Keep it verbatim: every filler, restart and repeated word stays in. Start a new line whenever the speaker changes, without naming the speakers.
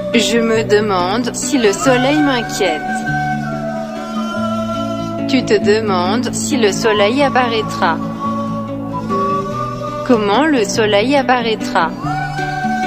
Je me demande si le soleil m'inquiète. Tu te demandes si le soleil apparaîtra. Comment le soleil apparaîtra?